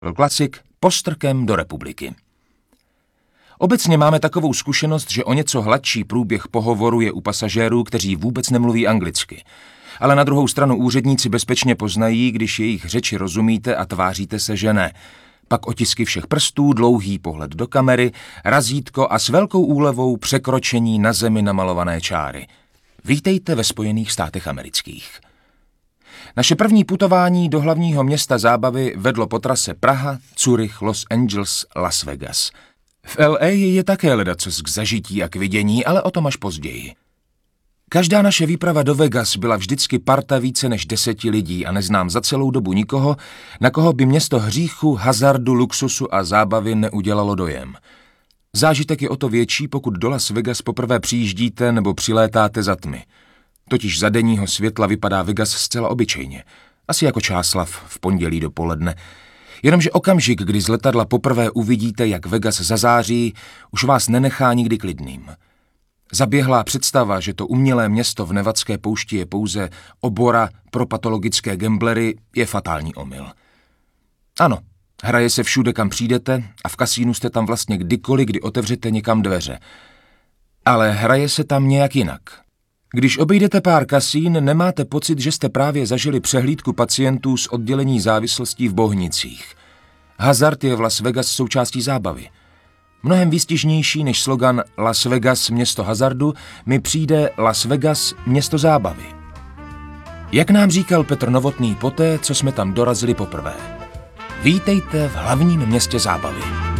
Klasik Postrkem do republiky. Obecně máme takovou zkušenost, že o něco hladší průběh pohovoru je u pasažérů, kteří vůbec nemluví anglicky. Ale na druhou stranu úředníci bezpečně poznají, když jejich řeči rozumíte a tváříte se, že ne. Pak otisky všech prstů, dlouhý pohled do kamery, razítko a s velkou úlevou překročení na zemi namalované čáry. Vítejte ve Spojených státech amerických. Naše první putování do hlavního města zábavy vedlo po trase Praha, Curych, Los Angeles, Las Vegas. V LA je také ledacos k zažití a k vidění, ale o tom až později. Každá naše výprava do Vegas byla vždycky parta více než 10 lidí a neznám za celou dobu nikoho, na koho by město hříchu, hazardu, luxusu a zábavy neudělalo dojem. Zážitek je o to větší, pokud do Las Vegas poprvé přijíždíte nebo přilétáte za tmy. Totiž za denního světla vypadá Vegas zcela obyčejně, asi jako Čáslav v pondělí dopoledne. Jenomže okamžik, kdy z letadla poprvé uvidíte, jak Vegas zazáří, už vás nenechá nikdy klidným. Zaběhlá představa, že to umělé město v nevadské poušti je pouze obora pro patologické gamblery, je fatální omyl. Ano, hraje se všude, kam přijdete a v kasínu jste tam vlastně kdykoliv, kdy otevřete někam dveře. Ale hraje se tam nějak jinak. Když obejdete pár kasín, nemáte pocit, že jste právě zažili přehlídku pacientů z oddělení závislostí v Bohnicích. Hazard je v Las Vegas součástí zábavy. Mnohem výstižnější než slogan Las Vegas město hazardu mi přijde Las Vegas město zábavy. Jak nám říkal Petr Novotný poté, co jsme tam dorazili poprvé. Vítejte v hlavním městě zábavy.